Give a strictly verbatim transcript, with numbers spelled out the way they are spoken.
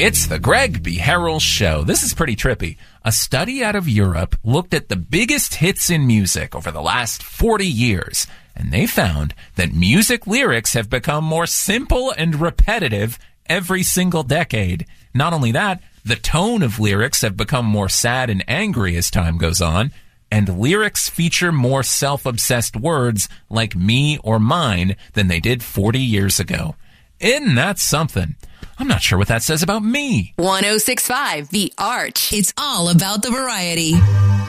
It's the Greg B. Harrell Show. This is pretty trippy. A study out of Europe looked at the biggest hits in music over the last forty years, and they found that music lyrics have become more simple and repetitive every single decade. Not only that, the tone of lyrics have become more sad and angry as time goes on, and lyrics feature more self-obsessed words like me or mine than they did forty years ago. Isn't that something? I'm not sure what that says about me. one oh six point five The Arch. It's all about the variety.